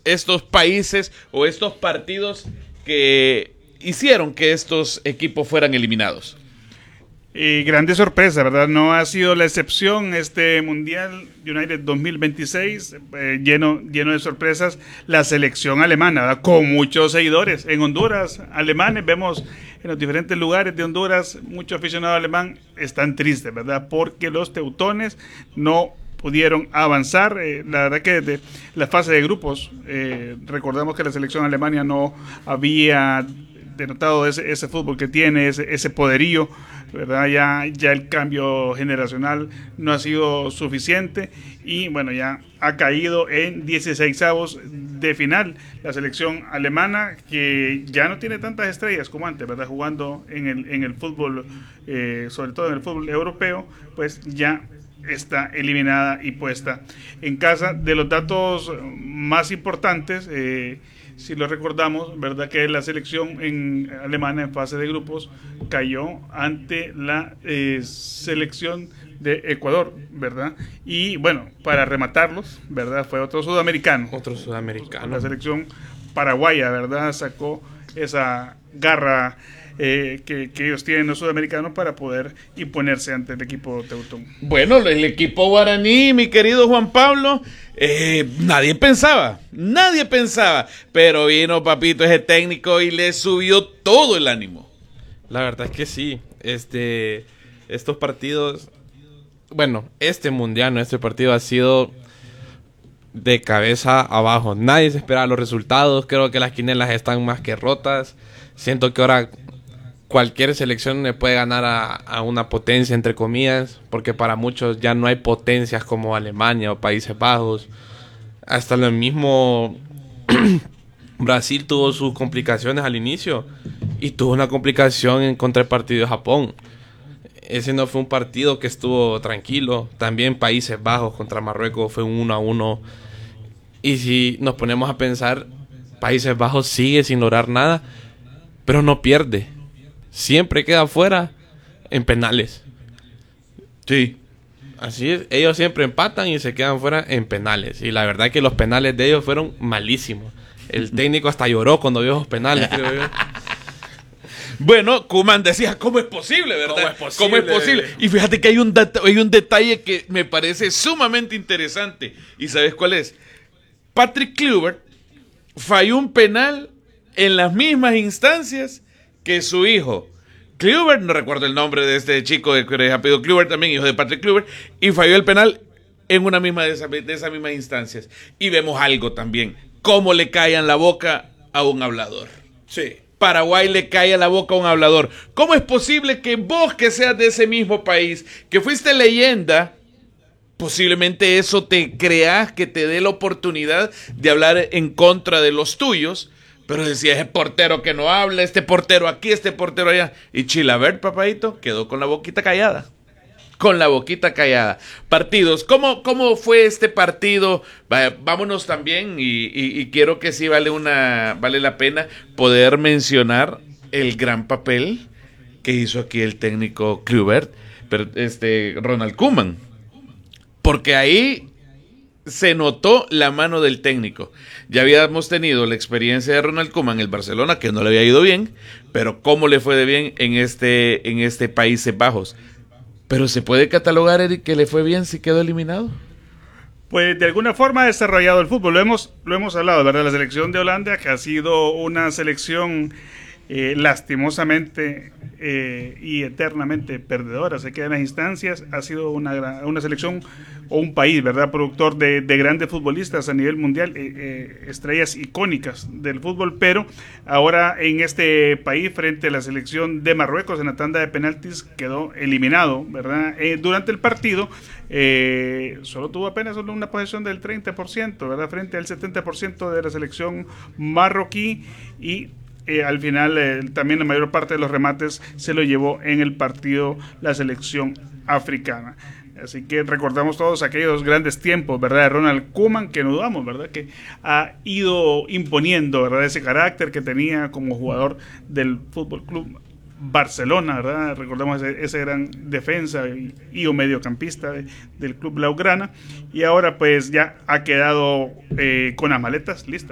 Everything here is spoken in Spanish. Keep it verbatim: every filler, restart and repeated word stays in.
estos países o estos partidos que hicieron que estos equipos fueran eliminados? Y grande sorpresa, ¿verdad? No ha sido la excepción este Mundial United dos mil veintiséis, eh, lleno, lleno de sorpresas. La selección alemana, ¿verdad? Con muchos seguidores. En Honduras, alemanes, vemos en los diferentes lugares de Honduras, muchos aficionados alemán están tristes, ¿verdad? Porque los teutones no pudieron avanzar. Eh, la verdad que desde la fase de grupos, eh, recordamos que la selección alemana no había denotado ese, ese fútbol que tiene, ese, ese poderío, ¿verdad? Ya, ya el cambio generacional no ha sido suficiente y bueno, ya ha caído en dieciseisavos de final la selección alemana, que ya no tiene tantas estrellas como antes, ¿verdad? Jugando en el, en el fútbol, eh, sobre todo en el fútbol europeo, pues ya está eliminada y puesta en casa. De los datos más importantes, eh, si lo recordamos, verdad que la selección en alemana en fase de grupos cayó ante la eh, selección de Ecuador, ¿verdad? Y bueno, para rematarlos, ¿verdad? Fue otro sudamericano. Otro sudamericano. La selección paraguaya, ¿verdad? Sacó esa garra eh, que, que ellos tienen los sudamericanos para poder imponerse ante el equipo teutón. Bueno, el equipo guaraní, mi querido Juan Pablo, eh, nadie pensaba, nadie pensaba, pero vino papito ese técnico y le subió todo el ánimo. La verdad es que sí, este, estos partidos, bueno, este mundial, este partido ha sido de cabeza abajo. Nadie se esperaba los resultados. Creo que las quinelas están más que rotas. Siento que ahora cualquier selección le puede ganar a, a una potencia, entre comillas, porque para muchos ya no hay potencias como Alemania o Países Bajos. Hasta lo mismo Brasil tuvo sus complicaciones al inicio y tuvo una complicación en contra el partido de Japón. Ese no fue un partido que estuvo tranquilo. También Países Bajos contra Marruecos fue un uno a uno. Y si nos ponemos a pensar, Países Bajos sigue sin lograr nada, pero no pierde. Siempre queda fuera en penales. Sí. Así es, ellos siempre empatan y se quedan fuera en penales. Y la verdad es que los penales de ellos fueron malísimos. El técnico hasta lloró cuando vio esos penales, creo yo. Bueno, Koeman decía, ¿cómo es posible, verdad? ¿Cómo es posible? ¿Cómo es posible? Y fíjate que hay un, dat- hay un detalle que me parece sumamente interesante. ¿Y sabes cuál es? Patrick Kluivert falló un penal en las mismas instancias que su hijo. Kluivert, no recuerdo el nombre de este chico de, de apellido Kluivert, también hijo de Patrick Kluivert, y falló el penal en una misma de, esa, de esas mismas instancias. Y vemos algo también, cómo le callan la boca a un hablador. Sí. Paraguay le cae a la boca a un hablador. ¿Cómo es posible que vos, que seas de ese mismo país, que fuiste leyenda, posiblemente eso te creas que te dé la oportunidad de hablar en contra de los tuyos? Pero decía, ese portero que no habla, este portero aquí, este portero allá. Y Chilavert, papadito, quedó con la boquita callada. Con la boquita callada. Partidos, ¿cómo, cómo fue este partido? Vaya, vámonos también y, y, y quiero que sí vale una vale la pena poder mencionar el gran papel que hizo aquí el técnico Kluivert, pero este Ronald Koeman. Porque ahí se notó la mano del técnico. Ya habíamos tenido la experiencia de Ronald Koeman en el Barcelona, que no le había ido bien, pero cómo le fue de bien en este, en este Países Bajos. Pero ¿se puede catalogar, Eric, que le fue bien si quedó eliminado? Pues de alguna forma ha desarrollado el fútbol. Lo hemos, lo hemos hablado, ¿verdad? La selección de Holanda, que ha sido una selección eh, lastimosamente eh, y eternamente perdedora, se queda en las instancias, ha sido una, una selección o un país, ¿verdad? Productor de, de grandes futbolistas a nivel mundial, eh, eh, estrellas icónicas del fútbol, pero ahora en este país, frente a la selección de Marruecos, en la tanda de penaltis, quedó eliminado, ¿verdad? Eh, durante el partido, eh, solo tuvo apenas solo una posesión del treinta por ciento, ¿verdad? Frente al setenta por ciento de la selección marroquí y Eh, al final eh, también la mayor parte de los remates se lo llevó en el partido la selección africana. Así que recordamos todos aquellos grandes tiempos, ¿verdad? De Ronald Koeman, que no dudamos, ¿verdad? Que ha ido imponiendo, ¿verdad? Ese carácter que tenía como jugador del Fútbol Club Barcelona, ¿verdad? Recordemos ese, ese gran defensa y, y o mediocampista de, del Club Blaugrana. Y ahora pues ya ha quedado eh, con las maletas listas.